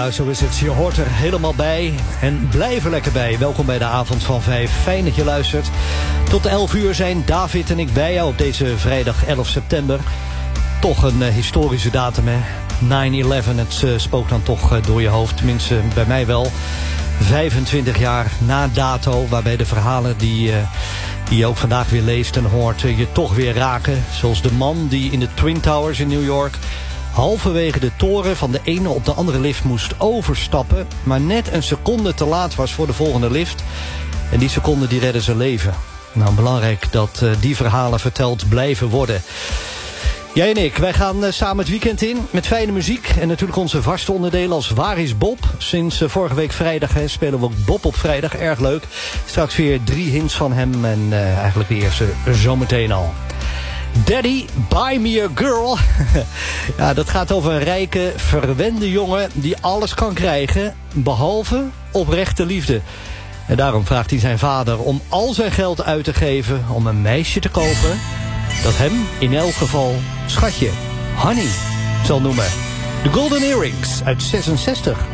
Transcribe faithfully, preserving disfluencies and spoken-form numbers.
Ja, zo is het. Je hoort er helemaal bij en blijf er lekker bij. Welkom bij de avond van vijf. Fijn dat je luistert. Tot elf uur zijn David en ik bij jou op deze vrijdag elf september. Toch een uh, historische datum, hè. nine eleven, het uh, spookt dan toch uh, door je hoofd. Tenminste, bij mij wel. vijfentwintig jaar na dato, waarbij de verhalen die, uh, die je ook vandaag weer leest en hoort, uh, je toch weer raken. Zoals de man die in de Twin Towers in New York halverwege de toren van de ene op de andere lift moest overstappen, maar net een seconde te laat was voor de volgende lift. En die seconde die redde zijn leven. Nou, belangrijk dat uh, die verhalen verteld blijven worden. Jij en ik, wij gaan uh, samen het weekend in met fijne muziek. En natuurlijk onze vaste onderdelen als Waar is Bob? Sinds uh, vorige week vrijdag hè, spelen we ook Bob op vrijdag. Erg leuk. Straks weer drie hints van hem. En uh, eigenlijk de eerste zometeen al. Daddy, buy me a girl. Ja, dat gaat over een rijke, verwende jongen die alles kan krijgen, behalve oprechte liefde. En daarom vraagt hij zijn vader om al zijn geld uit te geven om een meisje te kopen dat hem in elk geval schatje, Honey, zal noemen. De Golden Earrings uit zesenzestig.